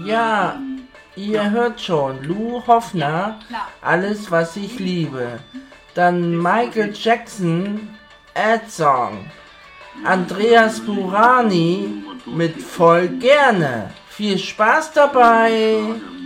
Ja, ihr hört schon, Lou Hoffner, alles was ich liebe. Dann Michael Jackson, Ad Song. Andreas Burani mit Voll gerne. Viel Spaß dabei!